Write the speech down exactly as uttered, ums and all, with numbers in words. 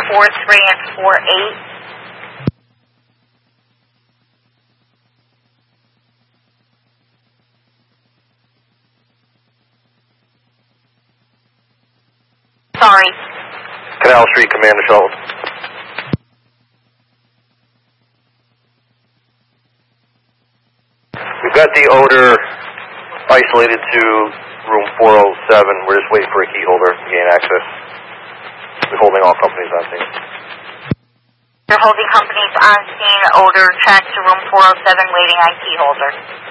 four three and four eight. Sorry. Canal Street, Commander Shelton. We've got the odor isolated to room four oh seven. We're just waiting for a key holder to gain access. We're holding all companies on scene. You're holding companies on scene. Odor tracked to room four oh seven, waiting on key holder.